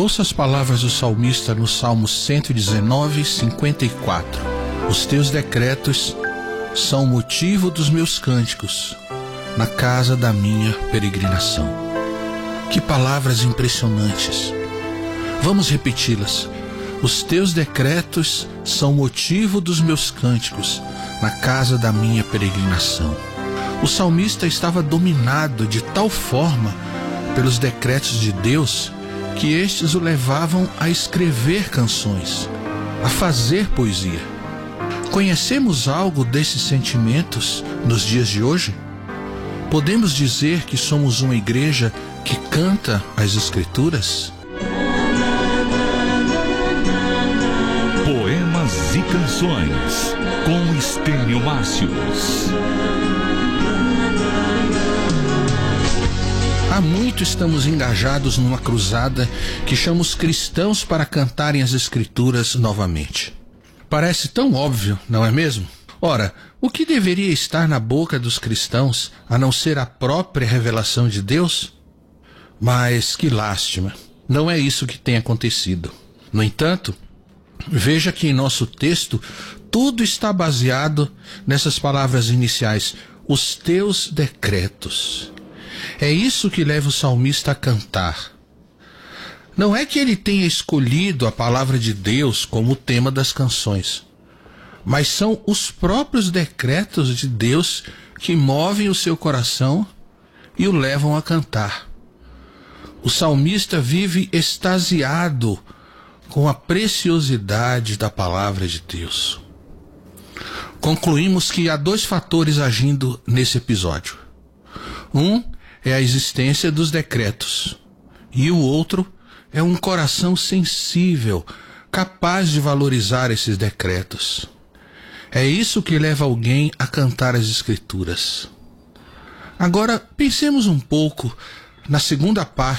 Ouça as palavras do salmista no Salmo 119, 54. Os teus decretos são o motivo dos meus cânticos na casa da minha peregrinação. Que palavras impressionantes! Vamos repeti-las. Os teus decretos são o motivo dos meus cânticos na casa da minha peregrinação. O salmista estava dominado de tal forma pelos decretos de Deus que estes o levavam a escrever canções, a fazer poesia. Conhecemos algo desses sentimentos nos dias de hoje? Podemos dizer que somos uma igreja que canta as Escrituras? Poemas e canções com Estênio Márcios. Há muito estamos engajados numa cruzada que chama os cristãos para cantarem as Escrituras novamente. Parece tão óbvio, não é mesmo? Ora, o que deveria estar na boca dos cristãos a não ser a própria revelação de Deus? Mas que lástima, não é isso que tem acontecido. No entanto, veja que em nosso texto tudo está baseado nessas palavras iniciais, os teus decretos. É isso que leva o salmista a cantar. Não é que ele tenha escolhido a palavra de Deus como tema das canções, mas são os próprios decretos de Deus que movem o seu coração e o levam a cantar. O salmista vive extasiado com a preciosidade da palavra de Deus. Concluímos que há dois fatores agindo nesse episódio. Um é a existência dos decretos, e o outro é um coração sensível, capaz de valorizar esses decretos. É isso que leva alguém a cantar as Escrituras. Agora, pensemos um pouco na segunda parte